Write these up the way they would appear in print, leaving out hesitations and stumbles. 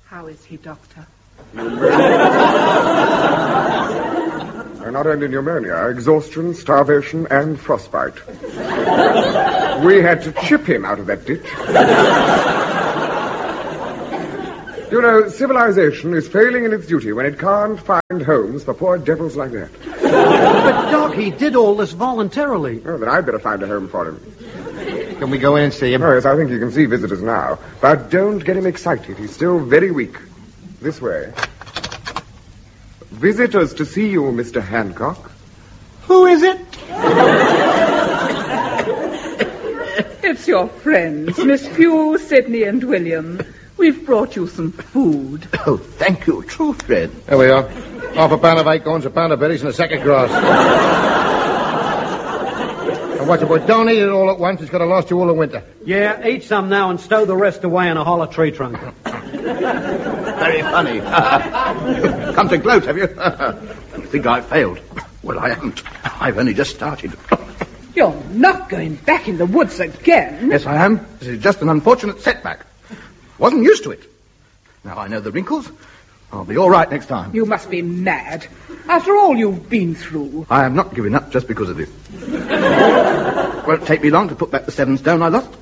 How is he, Doctor? Not only pneumonia, exhaustion, starvation, and frostbite. We had to chip him out of that ditch. You know, civilization is failing in its duty when it can't find homes for poor devils like that. But, Doc, he did all this voluntarily. Oh, then I'd better find a home for him. Can we go in and see him? Oh, yes, I think you can see visitors now. But don't get him excited. He's still very weak. This way. Visitors to see you, Mr. Hancock. Who is it? It's your friends, Miss Pugh, Sidney, and William. We've brought you some food. Oh, thank you, true friend. There we are. Half a pound of acorns, a pound of berries, and a sack of grass. And watch it, boy. Don't eat it all at once. It's going to last you all the winter. Yeah, eat some now and stow the rest away in a hollow tree trunk. Very funny. Come to gloat, have you? You think I've failed? Well, I haven't. I've only just started. You're not going back in the woods again. Yes, I am. This is just an unfortunate setback. Wasn't used to it. Now I know the wrinkles. I'll be all right next time. You must be mad. After all you've been through. I am not giving up just because of this. Won't take me long to put back the 7 stone I lost.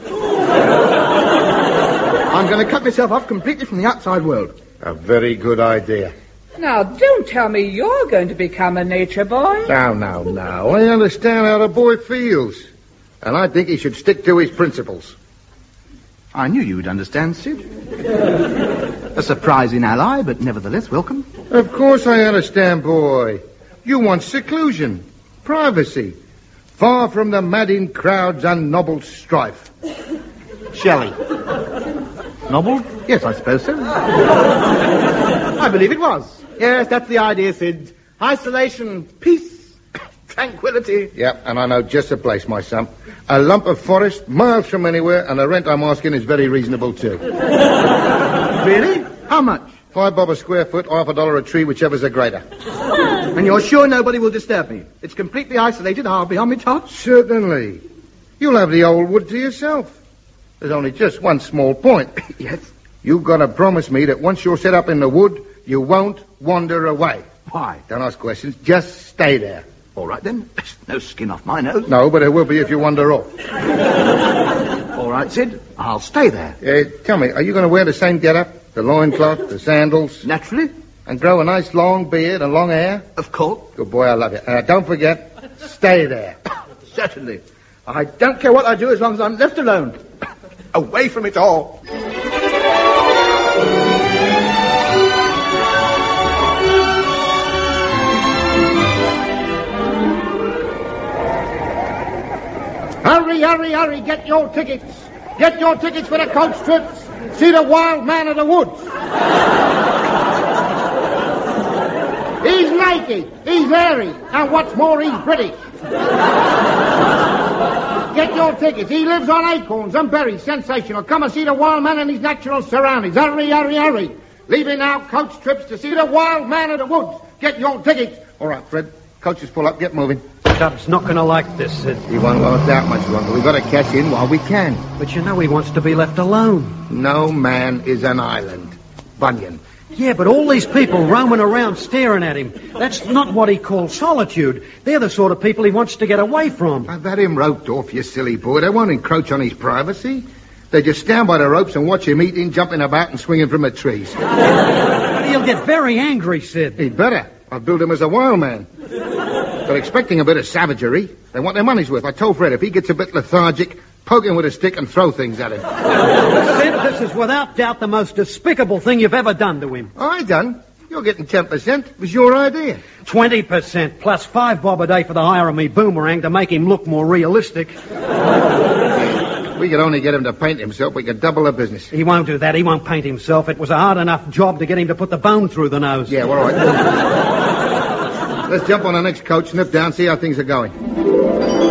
I'm going to cut myself off completely from the outside world. A very good idea. Now, don't tell me you're going to become a nature boy. Now. I understand how the boy feels. And I think he should stick to his principles. I knew you would understand, Sid. A surprising ally, but nevertheless welcome. Of course I understand, boy. You want seclusion, privacy, far from the madding crowd's unnobbled strife. Shelley. Noble? Yes, I suppose so. I believe it was. Yes, that's the idea, Sid. Isolation, peace, tranquility. Yep, and I know just the place, my son. A lump of forest, miles from anywhere, and the rent I'm asking is very reasonable, too. Really? How much? $5 a square foot, $1/2 a tree, whichever's the greater. And you're sure nobody will disturb me? It's completely isolated. I'll be on my top. Certainly. You'll have the old wood to yourself. There's only just one small point. Yes? You've got to promise me that once you're set up in the wood, you won't wander away. Why? Don't ask questions. Just stay there. All right, then. There's no skin off my nose. No, but there will be if you wander off. All right, Sid. I'll stay there. Tell me, are you going to wear the same get-up? The loincloth, the sandals? Naturally. And grow a nice long beard and long hair? Of course. Good boy, I love you. Don't forget, stay there. Certainly. I don't care what I do as long as I'm left alone. Away from it all. Hurry, get your tickets. Get your tickets for the coach trips. See the wild man of the woods. He's naked, he's hairy, and what's more, he's British. Get your tickets. He lives on acorns and berries. Sensational. Come and see the wild man in his natural surroundings. Hurry. Leaving now coach trips to see the wild man of the woods. Get your tickets. All right, Fred. Coach is full up. Get moving. Dub's not going to like this, Sid. He won't last out much longer. We've got to cash in while we can. But you know he wants to be left alone. No man is an island. Bunyan. Yeah, but all these people roaming around staring at him, that's not what he calls solitude. They're the sort of people he wants to get away from. I've had him roped off, you silly boy. They won't encroach on his privacy. They just stand by the ropes and watch him eating, jumping about and swinging from the trees. But he'll get very angry, Sid. He'd better. I've built him as a wild man. They're expecting a bit of savagery. They want their money's worth. I told Fred if he gets a bit lethargic, poke him with a stick and throw things at him. Sid, this is without doubt the most despicable thing you've ever done to him. I done? You're getting 10%. It was your idea. 20% plus $5 a day for the hire of me boomerang to make him look more realistic. We could only get him to paint himself. We could double the business. He won't do that. He won't paint himself. It was a hard enough job to get him to put the bone through the nose. Yeah, well, all right. Let's jump on the next coach, nip down, see how things are going.